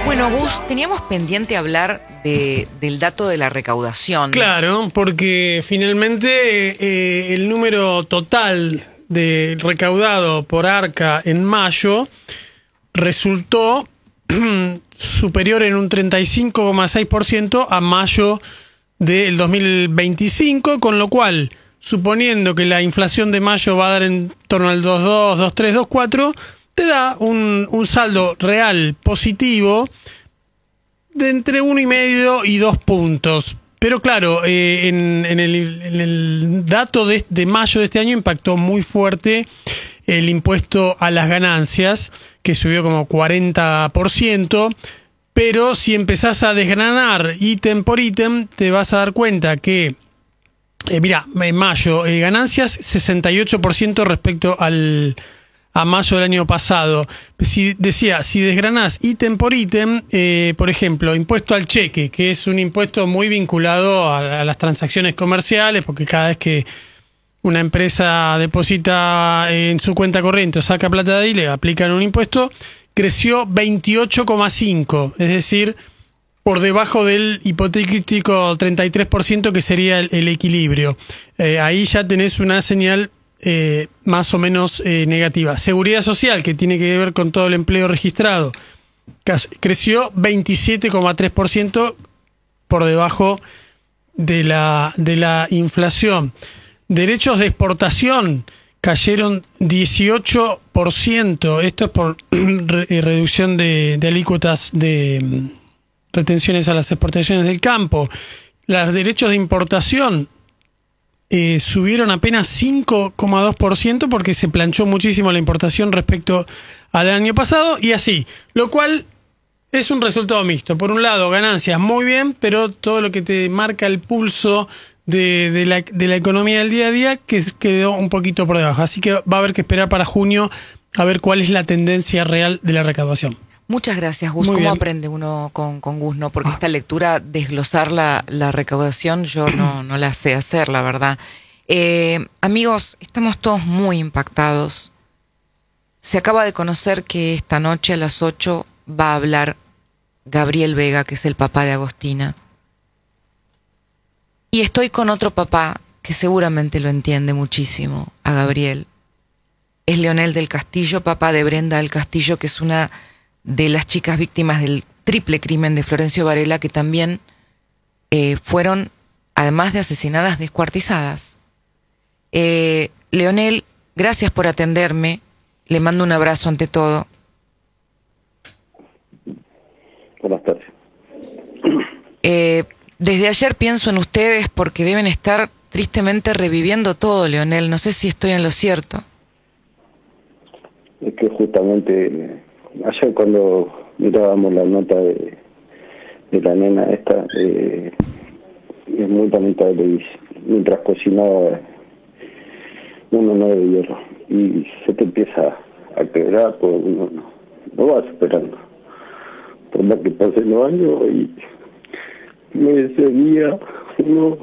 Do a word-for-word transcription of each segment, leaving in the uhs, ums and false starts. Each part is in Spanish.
Bueno, Gus, teníamos pendiente hablar de, del dato de la recaudación. Claro, porque finalmente eh, el número total de recaudado por Arca en mayo resultó superior en un treinta y cinco coma seis por ciento a mayo del dos mil veinticinco, con lo cual, suponiendo que la inflación de mayo va a dar en torno al dos coma dos, dos coma tres, dos coma cuatro, te da un, un saldo real positivo de entre uno y medio y dos puntos. Pero claro, eh, en, en, el, en el dato de, de mayo de este año impactó muy fuerte el impuesto a las ganancias, que subió como cuarenta por ciento. Pero si empezás a desgranar ítem por ítem, te vas a dar cuenta que, eh, mira, en mayo, eh, ganancias sesenta y ocho por ciento respecto al a mayo del año pasado. Si decía, si desgranás ítem por ítem, eh, por ejemplo, impuesto al cheque, que es un impuesto muy vinculado a, a las transacciones comerciales, porque cada vez que una empresa deposita en su cuenta corriente o saca plata de ahí, le aplican un impuesto, creció veintiocho coma cinco, es decir, por debajo del hipotético treinta y tres por ciento que sería el, el equilibrio. Eh, ahí ya tenés una señal Eh, más o menos eh, negativa. Seguridad social, que tiene que ver con todo el empleo registrado, creció veintisiete coma tres por ciento por debajo de la, de la inflación. Derechos de exportación cayeron dieciocho por ciento. Esto es por re, reducción de, de alícuotas de retenciones a las exportaciones del campo. Los derechos de importación Eh, subieron apenas cinco coma dos por ciento porque se planchó muchísimo la importación respecto al año pasado, y así, lo cual es un resultado mixto. Por un lado, ganancias muy bien, pero todo lo que te marca el pulso de, de, la, de la economía del día a día que quedó un poquito por debajo. Así que va a haber que esperar para junio a ver cuál es la tendencia real de la recaudación. Muchas gracias, Gus. Muy ¿Cómo bien. aprende uno con, con Gus? No, porque esta lectura, desglosar la, la recaudación, yo no, no la sé hacer, la verdad. Eh, amigos, estamos todos muy impactados. Se acaba de conocer que esta noche a las ocho va a hablar Gabriel Vega, que es el papá de Agostina. Y estoy con otro papá que seguramente lo entiende muchísimo, a Gabriel. Es Leonel del Castillo, papá de Brenda del Castillo, que es una de las chicas víctimas del triple crimen de Florencio Varela, que también eh, fueron, además de asesinadas, descuartizadas. Eh, Leonel, gracias por atenderme. Le mando un abrazo ante todo. Buenas tardes. Eh, desde ayer pienso en ustedes porque deben estar tristemente reviviendo todo, Leonel. No sé si estoy en lo cierto. Es que justamente ayer cuando mirábamos la nota de, de la nena esta, eh, es muy lamentable, mientras cocinaba uno no de hierro y se te empieza a quebrar, pues uno no, no va superando por más que pasen los años y me seguía uno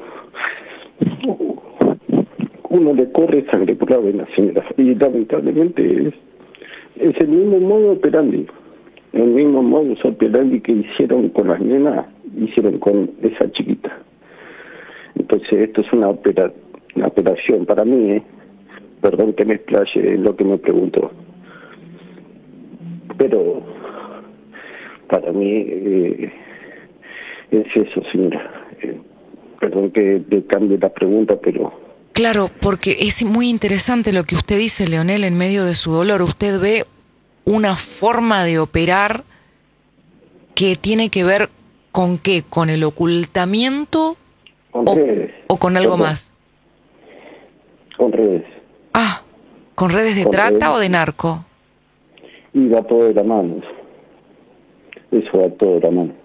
uno le corre sangre por la vena, señora, y lamentablemente es es el mismo modo operandi, el mismo modo operandi que hicieron con las nenas, hicieron con esa chiquita. Entonces esto es una, opera, una operación para mí, ¿eh? Perdón que me explaye lo que me preguntó, pero para mí eh, es eso, señora. Eh, perdón que le cambie la pregunta, pero claro, porque es muy interesante lo que usted dice, Leonel, en medio de su dolor. Usted ve una forma de operar que tiene que ver con qué, con el ocultamiento con o, redes, o con algo con, más. Con redes. Ah, ¿con redes de con trata redes. o de narco? Y va todo de la mano. Eso va todo de la mano.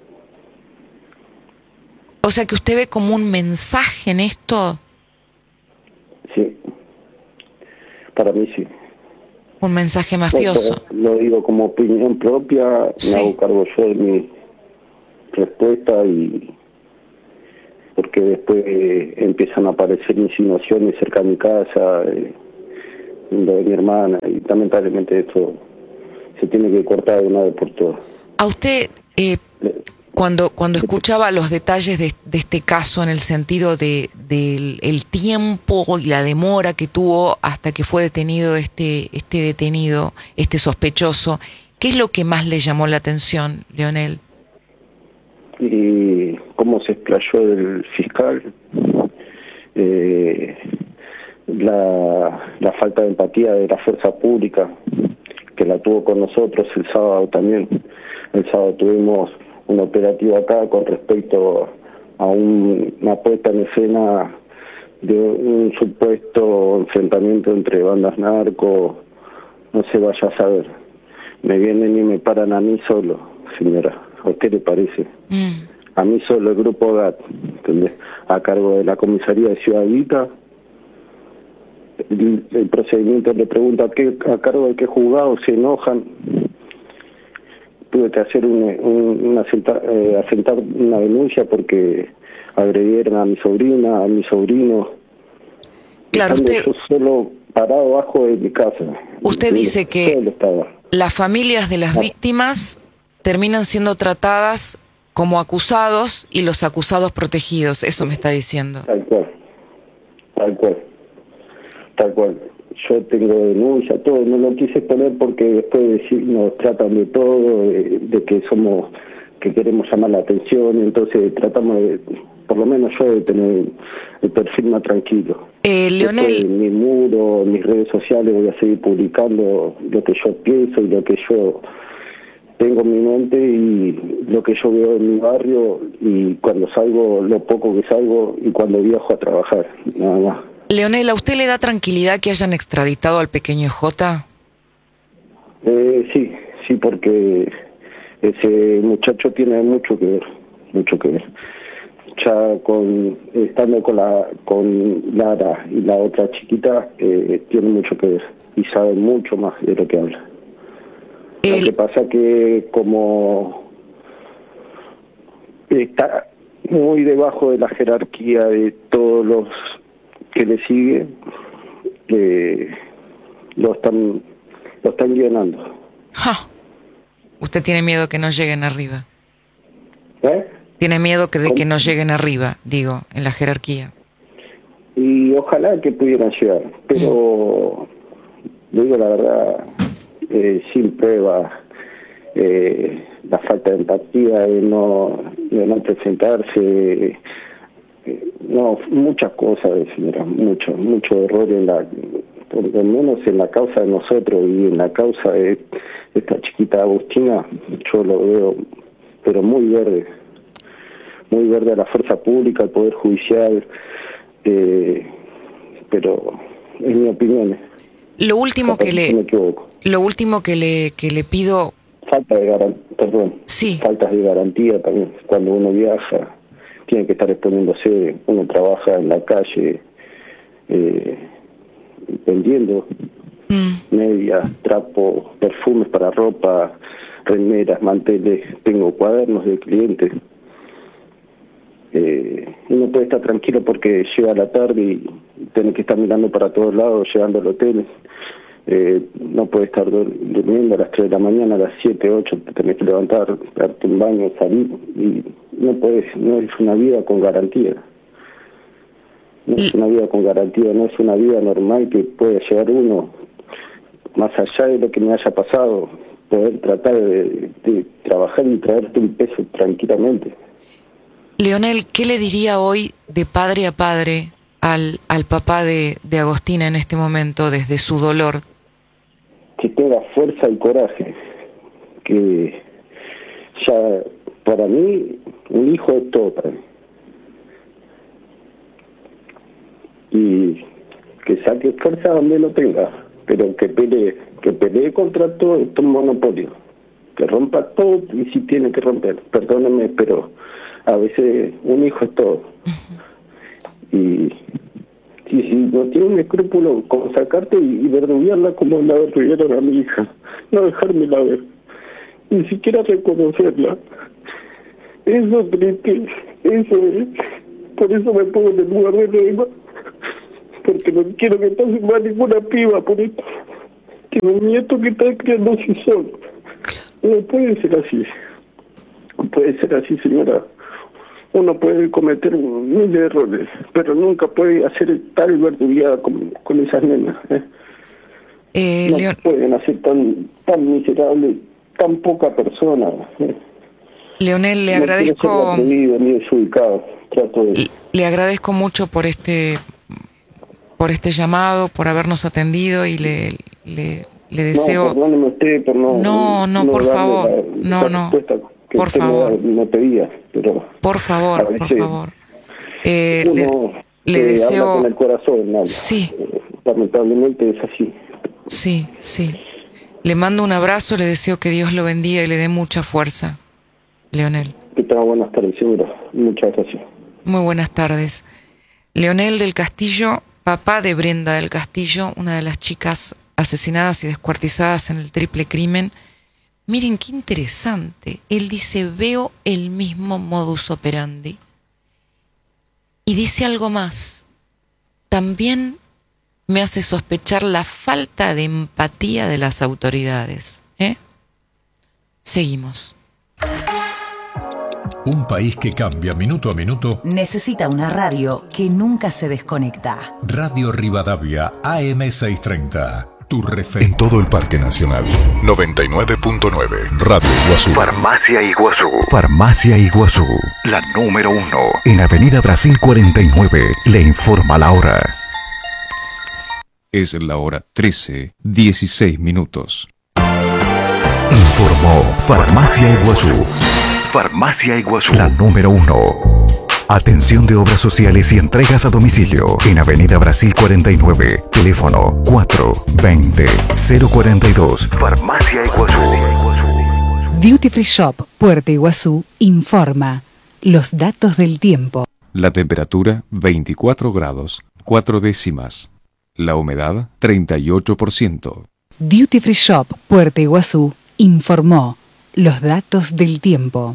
O sea que usted ve como un mensaje en esto. Sí, para mí sí. Un mensaje mafioso. Lo, lo digo como opinión propia, Sí. me hago cargo yo de mi respuesta y porque después eh, empiezan a aparecer insinuaciones cerca de mi casa, eh, lo de mi hermana, y lamentablemente esto se tiene que cortar de una vez por todas. A usted, Eh, cuando, cuando escuchaba los detalles de, de este caso en el sentido de del el tiempo y la demora que tuvo hasta que fue detenido este, este detenido, este sospechoso, ¿qué es lo que más le llamó la atención, Leonel? Y cómo se explayó el fiscal, eh, la, la falta de empatía de la fuerza pública, que la tuvo con nosotros el sábado también. El sábado tuvimos un operativo acá con respecto a un, una puesta en escena de un supuesto enfrentamiento entre bandas narcos, no se vaya a saber. Me vienen y me paran a mí solo, señora. ¿A usted le parece? Mm. A mí solo el grupo G A T, ¿entendés? A cargo de la comisaría de Ciudad Vita. El, el procedimiento le pregunta a, qué, a cargo de qué juzgado se enojan. Tuve que hacer un, un, una asentar, eh, asentar una denuncia porque agredieron a mi sobrina, a mi sobrino. Claro, usted... Yo solo parado abajo de mi casa. Usted dice que las familias de las ah. víctimas terminan siendo tratadas como acusados y los acusados protegidos. Eso me está diciendo. Tal cual. Tal cual. Tal cual. Yo tengo denuncia, todo, no lo quise poner porque después de decir, nos tratan de todo, de, de que somos, que queremos llamar la atención, entonces tratamos de, por lo menos yo, de tener el perfil más tranquilo. Eh, Leonel... Después, en mi muro, en mis redes sociales voy a seguir publicando lo que yo pienso y lo que yo tengo en mi mente y lo que yo veo en mi barrio y cuando salgo, lo poco que salgo y cuando viajo a trabajar, nada más. Leonel, ¿a usted le da tranquilidad que hayan extraditado al pequeño J? Eh, sí, sí, porque ese muchacho tiene mucho que ver, mucho que ver. Ya con estando con la con Lara y la otra chiquita, eh, tiene mucho que ver y sabe mucho más de lo que habla. El... Lo que pasa que como está muy debajo de la jerarquía de todos los que le sigue, eh, lo están lo están llenando. Ja. ¿Usted tiene miedo que no lleguen arriba? ¿Eh? ¿Tiene miedo que de que no lleguen arriba, digo, en la jerarquía? Y ojalá que pudieran llegar, pero mm. le digo la verdad, eh, sin pruebas, eh, la falta de empatía, de no, de no presentarse, no, muchas cosas, señora, mucho, mucho error en la, por lo menos en la causa de nosotros y en la causa de esta chiquita Agustina, yo lo veo, pero muy verde, muy verde a la fuerza pública, al Poder Judicial, eh, pero es mi opinión. Lo último que le, me equivoco. Lo último que le, que le pido. Falta de garantía, perdón. Sí. Faltas de garantía también cuando uno viaja. Tiene que estar exponiéndose, uno trabaja en la calle eh, vendiendo mm. medias, trapos, perfumes para ropa, remeras, manteles, tengo cuadernos de clientes. Eh, uno puede estar tranquilo porque llega a la tarde y tiene que estar mirando para todos lados, llegando al hotel. Eh, no puede estar dur- durmiendo a las tres de la mañana, a las siete, ocho, te tenés que levantar, darte un baño, salir, y no puedes, no es una vida con garantía. No es una vida con garantía, no es una vida normal que pueda llegar uno, más allá de lo que me haya pasado, poder tratar de, de trabajar y traerte un peso tranquilamente. Leonel, ¿qué le diría hoy de padre a padre al, al papá de, de Agostina en este momento, desde su dolor? Que tenga fuerza y coraje, que ya para mí un hijo es todo para mí. Y que saque fuerza donde lo tenga, pero que pelee, que pelee contra todo estos monopolios, que rompa todo y si tiene que romper, perdónenme, pero a veces un hijo es todo. Y y si no tiene un escrúpulo con sacarte y, y verduguearla como la verduguearon a mi hija, no dejármela ver, ni siquiera reconocerla. Eso es triste, eso es. Por eso me pongo en el lugar de Neymar, porque no quiero que pase más ninguna piba por esto. Tengo un nieto que está criando así solo. No puede ser así. puede ser así, señora. Uno puede cometer mil errores, pero nunca puede hacer tal verduría con, con esas nenas. ¿eh? Eh, no Leon... pueden hacer tan tan miserable, tan poca persona. ¿eh? Leonel, le no agradezco... Atrevido, ni desubicado. Trato de... Le agradezco mucho por este por este llamado, por habernos atendido y le, le, le deseo... No, perdóneme usted por no... No, no, no por darle favor, la, no, la no, que por usted favor. Me, me pedía, pero... Por favor, veces, por favor. Eh, uno le, le deseo... habla con el corazón, ¿no? Sí. Eh, lamentablemente es así. Sí, sí. Le mando un abrazo, le deseo que Dios lo bendiga y le dé mucha fuerza, Leonel. Que tenga buenas tardes, señora. Muchas gracias. Muy buenas tardes. Leonel del Castillo, papá de Brenda del Castillo, una de las chicas asesinadas y descuartizadas en el triple crimen. Miren qué interesante. Él dice, veo el mismo modus operandi. Y dice algo más. También me hace sospechar la falta de empatía de las autoridades. ¿Eh? Seguimos. Un país que cambia minuto a minuto necesita una radio que nunca se desconecta. Radio Rivadavia A M seiscientos treinta. Tu referente. En todo el Parque Nacional. noventa y nueve punto nueve. Radio Iguazú. Farmacia Iguazú. Farmacia Iguazú. La número uno. En Avenida Brasil cuarenta y nueve. Le informa la hora. Es la hora trece, dieciséis minutos. Informó Farmacia Iguazú. Farmacia Iguazú. La número uno. Atención de obras sociales y entregas a domicilio. En Avenida Brasil cuarenta y nueve. Teléfono cuatro veinte cero cuarenta y dos. Farmacia Iguazú. Duty Free Shop Puerto Iguazú informa los datos del tiempo. La temperatura veinticuatro grados, cuatro décimas. La humedad treinta y ocho por ciento. Duty Free Shop Puerto Iguazú informó los datos del tiempo.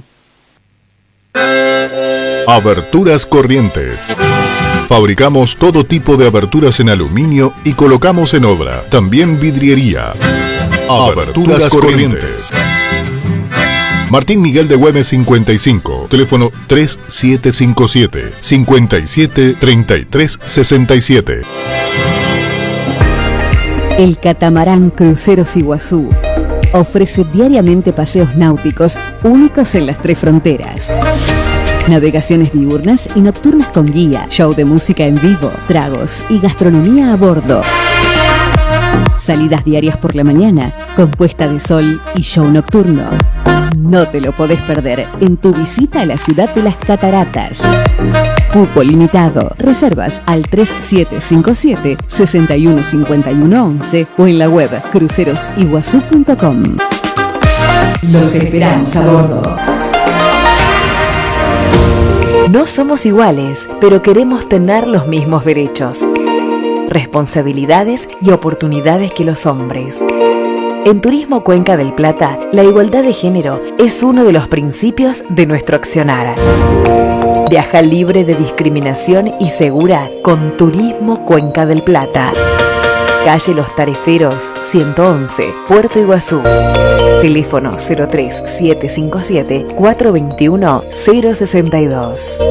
Aberturas Corrientes. Fabricamos todo tipo de aberturas en aluminio y colocamos en obra. También vidriería. Aberturas Corrientes. Martín Miguel de Güemes cincuenta y cinco. Teléfono tres siete cinco siete, cinco siete tres tres seis siete. El catamarán Cruceros Iguazú ofrece diariamente paseos náuticos únicos en las tres fronteras. Navegaciones diurnas y nocturnas con guía, show de música en vivo, tragos y gastronomía a bordo. Salidas diarias por la mañana, con puesta de sol y show nocturno. No te lo podés perder en tu visita a la ciudad de las Cataratas. Cupo limitado. Reservas al tres siete cinco siete, seis uno cinco uno once o en la web cruceros iguazú punto com. Los esperamos a bordo. No somos iguales, pero queremos tener los mismos derechos, responsabilidades y oportunidades que los hombres. En Turismo Cuenca del Plata, la igualdad de género es uno de los principios de nuestro accionar. Viaja libre de discriminación y segura con Turismo Cuenca del Plata. Calle Los Tareferos, ciento once, Puerto Iguazú. Teléfono cero tres siete cinco siete, cuatro dos uno, cero seis dos.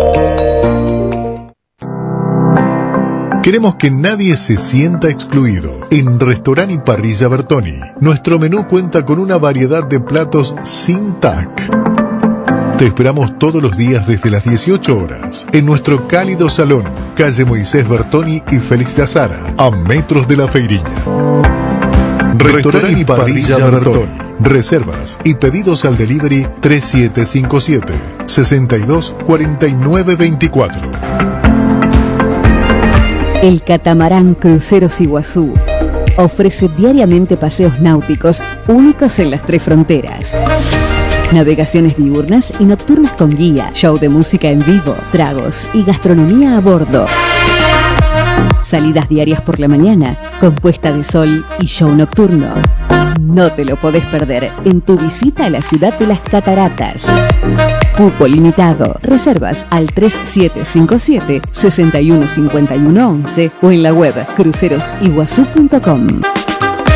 Queremos que nadie se sienta excluido. En Restaurante y Parrilla Bertoni, nuestro menú cuenta con una variedad de platos sin T A C. Te esperamos todos los días desde las dieciocho horas en nuestro cálido salón, calle Moisés Bertoni y Félix de Azara, a metros de la Feiriña. Restaurante y Parrilla Bertoni. Reservas y pedidos al delivery tres siete cinco siete, seis dos cuatro nueve dos cuatro. El catamarán Cruceros Iguazú ofrece diariamente paseos náuticos únicos en las tres fronteras. Navegaciones diurnas y nocturnas con guía, show de música en vivo, tragos y gastronomía a bordo. Salidas diarias por la mañana, con puesta de sol y show nocturno. No te lo podés perder en tu visita a la ciudad de las Cataratas. Cupo limitado. Reservas al tres siete cinco siete, seis uno cinco uno once o en la web cruceros iguazú punto com.